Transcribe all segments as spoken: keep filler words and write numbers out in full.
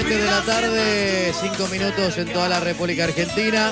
veinte de la tarde, cinco minutos en toda la República Argentina.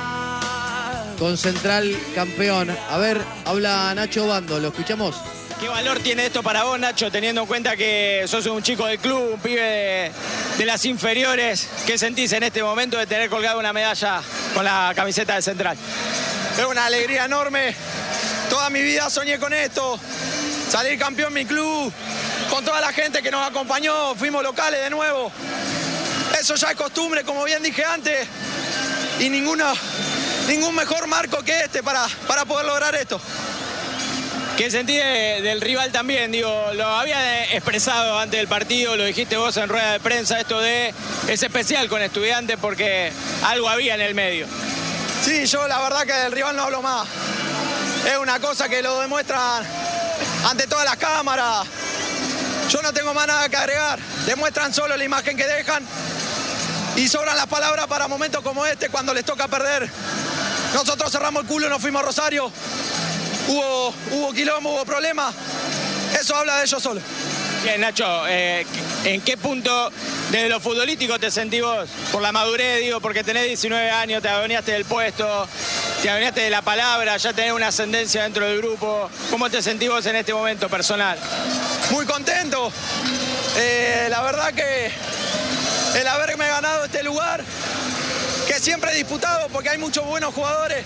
Con Central campeón. A ver, habla Nacho Obando, ¿lo escuchamos? ¿Qué valor tiene esto para vos, Nacho, teniendo en cuenta que sos un chico del club, un pibe de, de las inferiores? ¿Qué sentís en este momento de tener colgada una medalla con la camiseta de Central? Es una alegría enorme. Toda mi vida soñé con esto. Salir campeón en mi club, con toda la gente que nos acompañó. Fuimos locales de nuevo. Eso ya es costumbre, como bien dije antes. Y ninguno, ningún mejor marco que este para, para poder lograr esto. ¿Qué sentí de, del rival también? Digo, lo había expresado antes del partido, lo dijiste vos en rueda de prensa, esto de es especial con Estudiantes porque algo había en el medio. Sí, yo la verdad que del rival no hablo más. Es una cosa que lo demuestran ante todas las cámaras. Yo no tengo más nada que agregar. Demuestran solo la imagen que dejan y sobran las palabras para momentos como este cuando les toca perder. Nosotros cerramos el culo y nos fuimos a Rosario. Hubo, hubo quilombo, hubo problemas. Eso habla de ellos solo. Bien, Nacho, eh, ¿en qué punto desde lo futbolístico te sentís vos? Por la madurez, digo, porque tenés diecinueve años, te adueñaste del puesto, te adueñaste de la palabra, ya tenés una ascendencia dentro del grupo. ¿Cómo te sentís vos en este momento personal? Muy contento. Eh, la verdad que el haberme ganado este lugar, que siempre he disputado porque hay muchos buenos jugadores.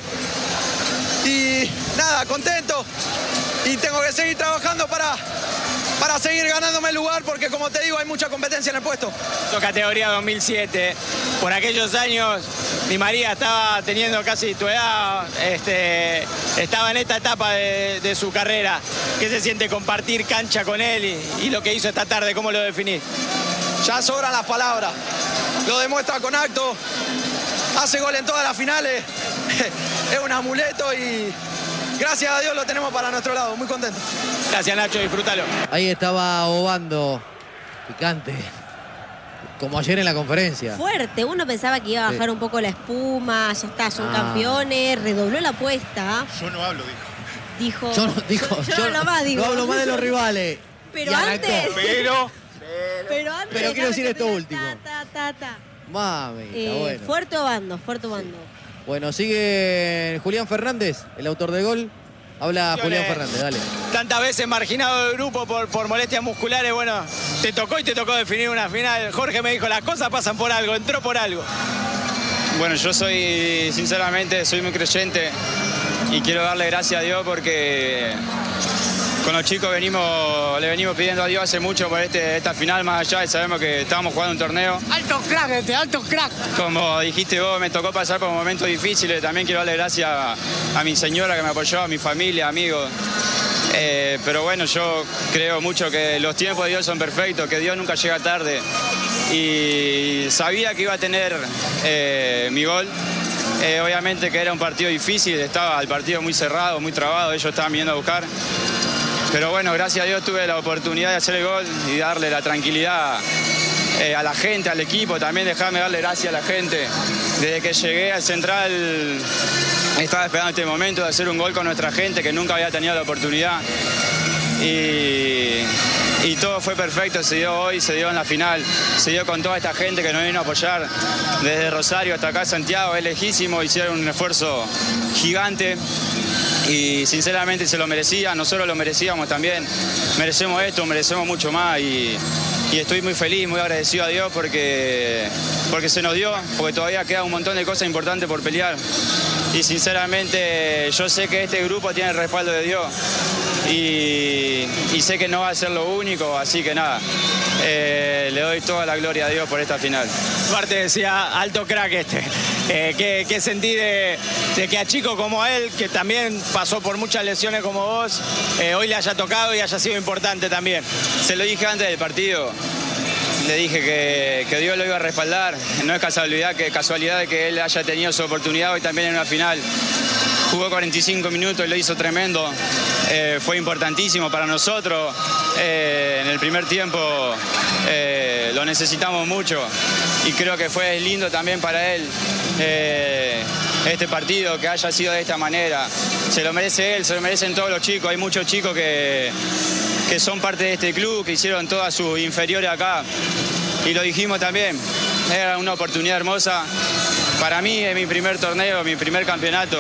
Y nada, contento. Y tengo que seguir trabajando para, para seguir ganándome el lugar porque, como te digo, hay mucha competencia en el puesto. Sos categoría dos mil siete. Por aquellos años, mi María estaba teniendo casi tu edad, este, estaba en esta etapa de, de su carrera. ¿Qué se siente compartir cancha con él y, y lo que hizo esta tarde? ¿Cómo lo definís? Ya sobran las palabras. Lo demuestra con acto. Hace gol en todas las finales. Es un amuleto y gracias a Dios lo tenemos para nuestro lado. Muy contento. Gracias, Nacho. Disfrútalo. Ahí estaba Obando. Picante. Como ayer en la conferencia. Fuerte. Uno pensaba que iba a bajar Sí. un poco la espuma. Ya está, son Ah. campeones. Redobló la apuesta. Yo no hablo, dijo. Dijo. Yo no, dijo, yo, yo no hablo más, digo. no hablo más de los rivales. Pero Y arrancó. antes. Pero, Pero antes. Pero quiero decir déjame esto terminar. último. Ta, ta, ta, ta. Mami, está Eh, bueno. Fuerte Obando, fuerte Obando. Bueno, sigue Julián Fernández, el autor del gol. Habla Julián Fernández, dale. Tantas veces marginado del grupo por, por molestias musculares, bueno, te tocó y te tocó definir una final. Jorge me dijo, las cosas pasan por algo, entró por algo. Bueno, yo soy, sinceramente, soy muy creyente y quiero darle gracias a Dios porque con los chicos venimos, le venimos pidiendo a Dios hace mucho por este, esta final, más allá de sabemos que estábamos jugando un torneo. Alto crack este, alto crack. Como dijiste vos, me tocó pasar por momentos difíciles. También quiero darle gracias a, a mi señora que me apoyó, a mi familia, amigos. Eh, pero bueno, yo creo mucho que los tiempos de Dios son perfectos, que Dios nunca llega tarde. Y sabía que iba a tener eh, mi gol. Eh, obviamente que era un partido difícil, estaba el partido muy cerrado, muy trabado, ellos estaban viniendo a buscar. Pero bueno, gracias a Dios tuve la oportunidad de hacer el gol y darle la tranquilidad eh, a la gente, al equipo. También dejarme darle gracias a la gente. Desde que llegué al Central estaba esperando este momento de hacer un gol con nuestra gente que nunca había tenido la oportunidad. Y, y todo fue perfecto, se dio hoy, se dio en la final, se dio con toda esta gente que nos vino a apoyar desde Rosario hasta acá Santiago, es lejísimo, hicieron un esfuerzo gigante. Y sinceramente se lo merecía, nosotros lo merecíamos también, merecemos esto, merecemos mucho más y, y estoy muy feliz, muy agradecido a Dios porque, porque se nos dio, porque todavía queda un montón de cosas importantes por pelear y sinceramente yo sé que este grupo tiene el respaldo de Dios y, y sé que no va a ser lo único, así que nada, eh, le doy toda la gloria a Dios por esta final. Duarte decía, alto crack este. Eh, ¿qué, ¿Qué sentí de, de que a chico como él, que también pasó por muchas lesiones como vos, eh, hoy le haya tocado y haya sido importante también? Se lo dije antes del partido, le dije que, que Dios lo iba a respaldar. No es casualidad que, casualidad de que él haya tenido su oportunidad hoy también en una final. Jugó cuarenta y cinco minutos y lo hizo tremendo. Eh, fue importantísimo para nosotros. Eh, en el primer tiempo eh, lo necesitamos mucho y creo que fue lindo también para él eh, este partido, que haya sido de esta manera. Se lo merece él, se lo merecen todos los chicos. Hay muchos chicos que, que son parte de este club, que hicieron todas sus inferiores acá. y lo dijimos también, era una oportunidad hermosa. Para mí es mi primer torneo, mi primer campeonato.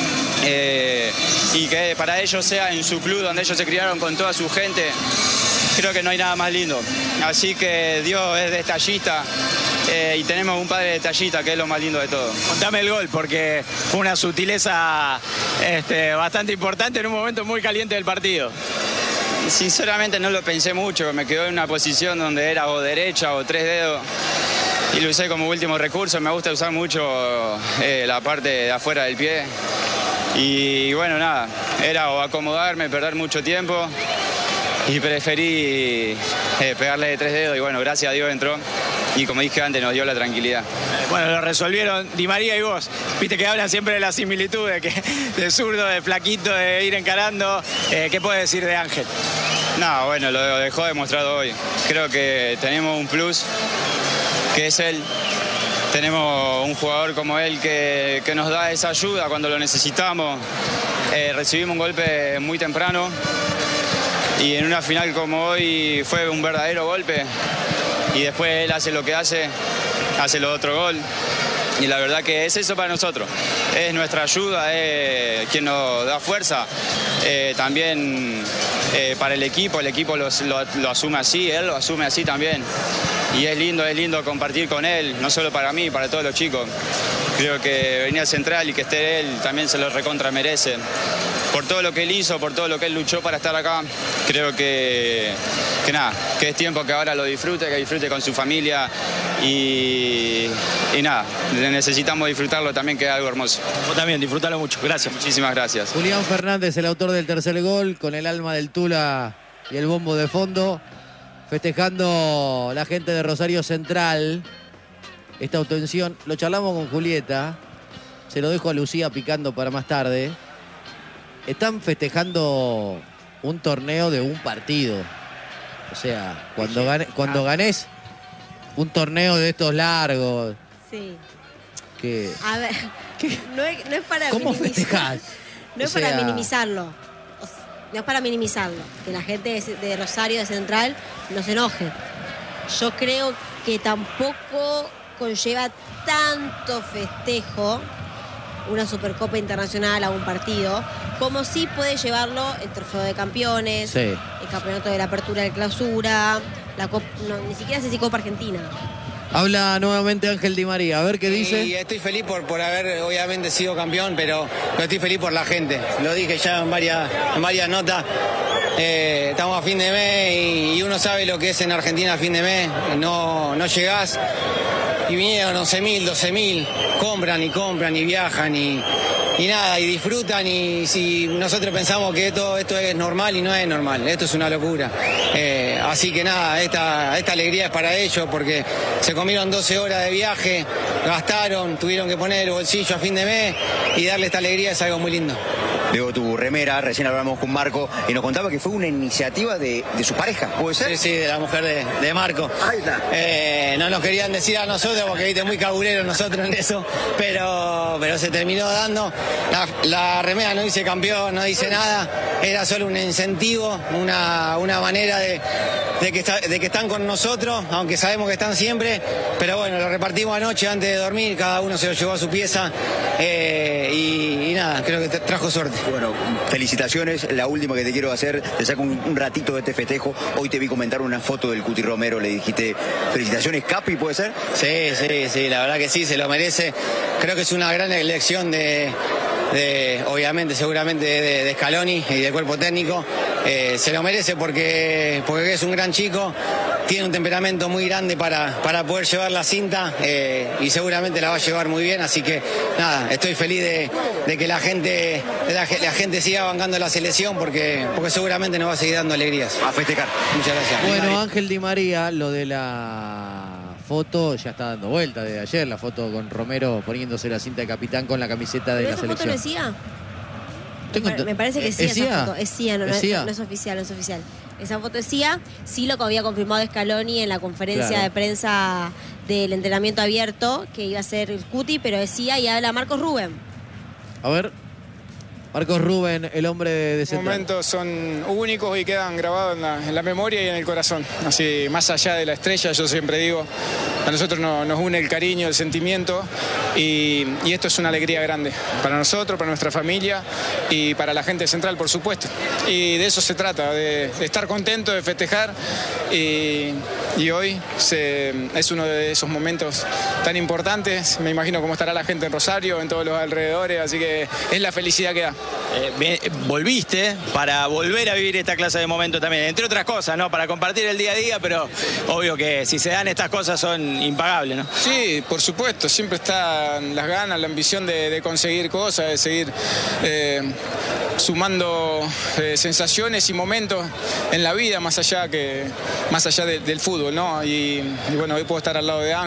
Eh, y que para ellos sea en su club, donde ellos se criaron con toda su gente, creo que no hay nada más lindo. Así que Dios es detallista eh, y tenemos un padre detallista, que es lo más lindo de todo. Contame el gol, porque fue una sutileza este, bastante importante en un momento muy caliente del partido. Sinceramente no lo pensé mucho, me quedó en una posición donde era o derecha o tres dedos y lo usé como último recurso. Me gusta usar mucho eh, la parte de afuera del pie y bueno, nada, era o acomodarme, perder mucho tiempo y preferí eh, pegarle de tres dedos y bueno, gracias a Dios entró y como dije antes nos dio la tranquilidad. Bueno, lo resolvieron Di María y vos. Viste que hablan siempre de las similitudes, que de zurdo, de flaquito, de ir encarando. Eh, ¿Qué puedes decir de Ángel? No, bueno, lo dejó demostrado hoy. Creo que tenemos un plus, que es él. Tenemos un jugador como él que, que nos da esa ayuda cuando lo necesitamos. Eh, recibimos un golpe muy temprano y en una final como hoy fue un verdadero golpe. Y después él hace lo que hace, hace lo otro gol. Y la verdad que es eso para nosotros. Es nuestra ayuda, es quien nos da fuerza. Eh, también eh, para el equipo, el equipo lo, lo, lo asume así, él lo asume así también. Y es lindo, es lindo compartir con él, no solo para mí, para todos los chicos. Creo que venir al Central y que esté él también se lo recontra merece. Por todo lo que él hizo, por todo lo que él luchó para estar acá, creo que, que nada, que es tiempo que ahora lo disfrute, que disfrute con su familia y, y nada, necesitamos disfrutarlo también, que es algo hermoso. Vos también, disfrútalo mucho, gracias. Muchísimas gracias. Julián Fernández, el autor del tercer gol, con el alma del Tula y el bombo de fondo, festejando la gente de Rosario Central esta obtención. Lo charlamos con Julieta, se lo dejo a Lucía picando para más tarde. Están festejando un torneo de un partido. O sea, cuando, gane, cuando ganes un torneo de estos largos. Sí. Que, A ver, ¿Qué? no es, no es para ¿Cómo minimizar- festejás? No es O sea- para minimizarlo. O s- No es para minimizarlo. Que la gente de, de Rosario, de Central, no se enoje. Yo creo que tampoco conlleva tanto festejo una Supercopa Internacional a un partido, como sí puede llevarlo el Trofeo de Campeones, Sí. el Campeonato de la Apertura de Clausura, la Copa, no, ni siquiera sé si Copa Argentina. Habla nuevamente Ángel Di María, a ver qué dice. Y estoy feliz por, por haber obviamente sido campeón, pero, pero estoy feliz por la gente. Lo dije ya en varias, en varias notas. Eh, estamos a fin de mes y, y uno sabe lo que es en Argentina a fin de mes. No, no llegás y vinieron once mil, doce mil, compran y compran y viajan y, y nada, y disfrutan. Y si nosotros pensamos que esto, esto es normal y no es normal, esto es una locura. Eh, así que nada, esta, esta alegría es para ellos porque se comieron doce horas de viaje, gastaron, tuvieron que poner el bolsillo a fin de mes y darle esta alegría es algo muy lindo. Veo tu remera, recién hablamos con Marco y nos contaba que fue una iniciativa de, de su pareja, ¿puede ser? Sí, sí, de la mujer de, de Marco. Ahí está. Eh, no nos querían decir a nosotros porque viste muy cabuleros nosotros en eso, pero, pero se terminó dando. La, la remera no dice campeón, no dice nada, era solo un incentivo, una, una manera de, de, que está, de que están con nosotros, aunque sabemos que están siempre, pero bueno, lo repartimos anoche antes de dormir, cada uno se lo llevó a su pieza eh, y, y nada, creo que te trajo suerte. Bueno, felicitaciones. La última que te quiero hacer, te saco un, un ratito de este festejo. Hoy te vi comentar una foto del Cuti Romero, le dijiste felicitaciones, Capi, ¿puede ser? Sí, sí, sí, la verdad que sí, se lo merece. Creo que es una gran elección de, de obviamente, seguramente de, de Scaloni y del cuerpo técnico. Eh, se lo merece porque, porque es un gran chico, tiene un temperamento muy grande para, para poder llevar la cinta eh, y seguramente la va a llevar muy bien, así que nada, estoy feliz de, de que la gente, la, la gente siga bancando la selección porque, porque seguramente nos va a seguir dando alegrías. A festejar. Muchas gracias. Bueno, Ángel Di María, lo de la foto ya está dando vuelta de ayer, la foto con Romero poniéndose la cinta de capitán con la camiseta de ¿Pero la esa foto selección. no es C I A? Tengo Me pare- ent- Me parece que sí, ¿Es esa C I A? foto. Es C I A, no, no ¿Es es, C I A? no es oficial, no es oficial. Esa foto es C I A, sí lo que había confirmado Scaloni en la conferencia Claro. de prensa del entrenamiento abierto, que iba a ser el Cuti, pero es C I A y habla Marcos Rubén. A ver, Marcos Rubén, el hombre de, de Los momentos son únicos y quedan grabados en la, en la memoria y en el corazón. Así, más allá de la estrella, yo siempre digo, a nosotros no, nos une el cariño, el sentimiento y, y esto es una alegría grande para nosotros, para nuestra familia y para la gente central, por supuesto. Y de eso se trata, de, de estar contento, de festejar y, y hoy se, es uno de esos momentos tan importantes. Me imagino cómo estará la gente en Rosario, en todos los alrededores, así que es la felicidad que da. Eh, bien, volviste para volver a vivir esta clase de momentos también, entre otras cosas, ¿no? Para compartir el día a día, pero obvio que si se dan estas cosas son impagables, ¿no? Sí, por supuesto, siempre están las ganas, la ambición de, de conseguir cosas, de seguir eh, sumando eh, sensaciones y momentos en la vida más allá que más allá de, del fútbol, ¿no? Y, y bueno, hoy puedo estar al lado de Ángel.